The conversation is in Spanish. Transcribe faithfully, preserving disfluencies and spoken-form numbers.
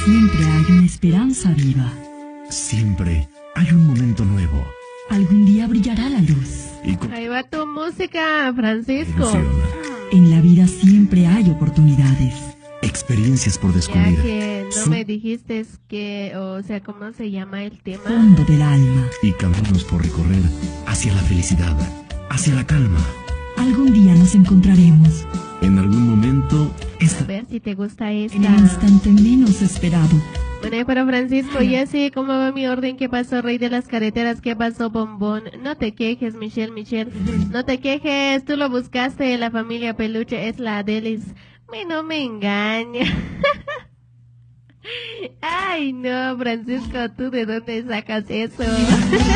Siempre hay una esperanza viva. Siempre hay un momento nuevo. Algún día brillará la luz. Y con Ahí va tu música, Francisco. ilusión, En la vida siempre hay oportunidades. experiencias por Ya descubrir. que no Son- me dijiste que, o sea, ¿cómo se llama el tema? Fondo del alma. Y caminos por recorrer hacia la felicidad, hacia la calma. Algún día nos encontraremos. En algún momento, A esta ver si te gusta En el esta. instante menos esperado. Bueno, y para Francisco, ya sé cómo va mi orden. ¿Qué pasó, rey de las carreteras? ¿Qué pasó, bombón? No te quejes, Michelle, Michelle. No te quejes, tú lo buscaste. La familia Peluche es la Adelis. Me no me engaña. Ay, no, Francisco, ¿tú de dónde sacas eso?